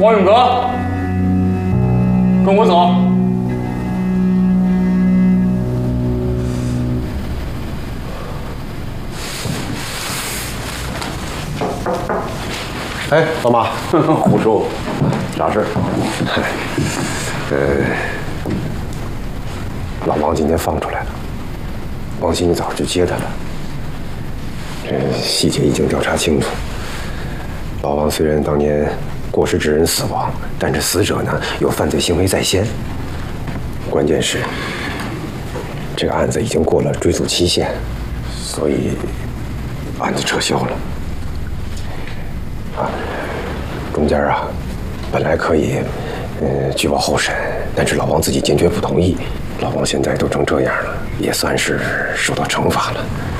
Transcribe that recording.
王勇哥，跟我走。 哎，老马， 胡叔，啥事儿？ 老王今天放出来了，王鑫一早就接他了。这细节已经调查清楚。老王虽然当年过失致人死亡，但这死者呢有犯罪行为在先。关键是，这个案子已经过了追诉期限，所以案子撤销了。中间本来可以举报候审，但是老王自己坚决不同意。老王现在都成这样了，也算是受到惩罚了。